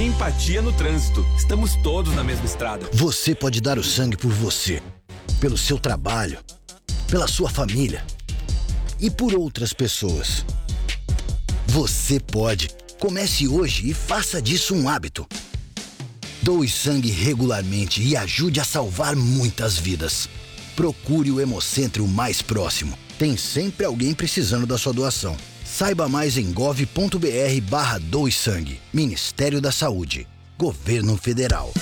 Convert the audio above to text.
Empatia no trânsito. Estamos todos na mesma estrada. Você pode dar o sangue por você, pelo seu trabalho, pela sua família e por outras pessoas. Você pode. Comece hoje e faça disso um hábito. Doe sangue regularmente e ajude a salvar muitas vidas. Procure o Hemocentro mais próximo. Tem sempre alguém precisando da sua doação. Saiba mais em gov.br/doe sangue. Ministério da Saúde. Governo Federal.